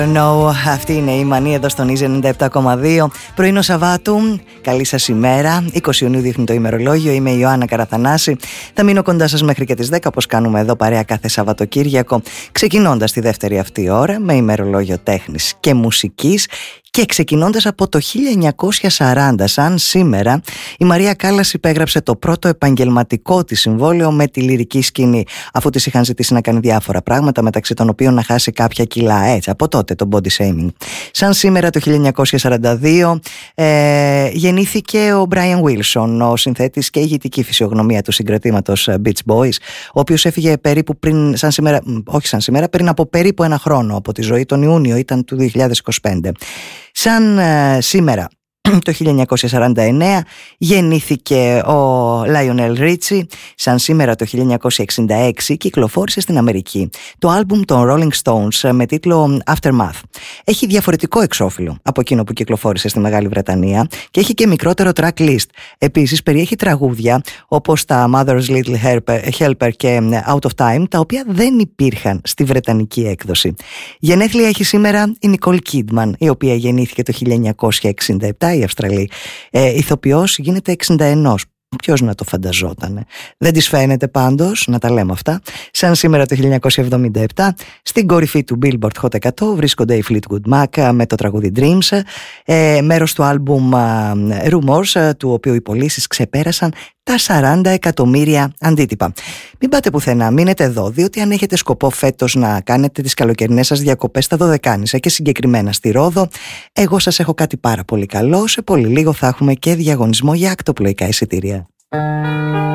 No, αυτή είναι η Μανία εδώ στον Easy 97,2. Πρωινό Σαββάτου, καλή σας ημέρα. 20 Ιουνίου δείχνει το ημερολόγιο. Είμαι η Ιωάννα Καραθανάση. Θα μείνω κοντά σας μέχρι και τις 10, όπως κάνουμε εδώ παρέα κάθε Σαββατοκύριακο, ξεκινώντας τη δεύτερη αυτή ώρα με ημερολόγιο τέχνης και μουσικής. Και ξεκινώντας από το 1940, σαν σήμερα, η Μαρία Κάλλας υπέγραψε το πρώτο επαγγελματικό της συμβόλαιο με τη λυρική σκηνή, αφού της είχαν ζητήσει να κάνει διάφορα πράγματα, μεταξύ των οποίων να χάσει κάποια κιλά. Έτσι, από τότε το body shaming. Σαν σήμερα το 1942 γεννήθηκε ο Brian Wilson, ο συνθέτης και ηγετική φυσιογνωμία του συγκροτήματος Beach Boys, ο οποίος έφυγε περίπου πριν από περίπου ένα χρόνο από τη ζωή. Τον Ιούνιο ήταν του 2025. Σαν σήμερα το 1949 γεννήθηκε ο Λάιονελ Ρίτσι. Σαν σήμερα το 1966 κυκλοφόρησε στην Αμερική το άλμπουμ των Rolling Stones με τίτλο Aftermath. Έχει διαφορετικό εξώφυλλο από εκείνο που κυκλοφόρησε στη Μεγάλη Βρετανία και έχει και μικρότερο track list. Επίσης περιέχει τραγούδια όπως τα Mother's Little Helper και Out of Time, τα οποία δεν υπήρχαν στη βρετανική έκδοση. Γενέθλια έχει σήμερα η Νικόλ Κίντμαν, η οποία γεννήθηκε το 1967. Η Αυστραλή ηθοποιός, γίνεται 61. Ποιος να το φανταζότανε. Δεν της φαίνεται πάντως, να τα λέμε αυτά. Σαν σήμερα το 1977 στην κορυφή του Billboard Hot 100 βρίσκονται οι Fleetwood Mac με το τραγούδι Dreams, μέρος του άλμπουμ Rumors, του οποίου οι πωλήσεις ξεπέρασαν τα 40 εκατομμύρια αντίτυπα. Μην πάτε πουθενά, μείνετε εδώ, διότι αν έχετε σκοπό φέτος να κάνετε τις καλοκαιρινές σας διακοπές στα Δωδεκάνησα και συγκεκριμένα στη Ρόδο, εγώ σας έχω κάτι πάρα πολύ καλό. Σε πολύ λίγο θα έχουμε και διαγωνισμό για ακτοπλοϊκά εισιτήρια.